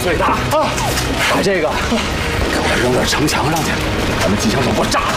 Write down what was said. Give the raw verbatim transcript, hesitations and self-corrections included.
最大啊！把这个给我扔到城墙上去，咱们机枪手给我炸了！